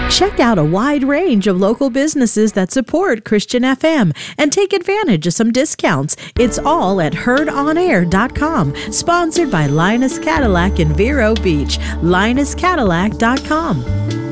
Check out a wide range of local businesses that support Christian FM and take advantage of some discounts. It's all at heardonair.com. Sponsored by Linus Cadillac in Vero Beach. LinusCadillac.com.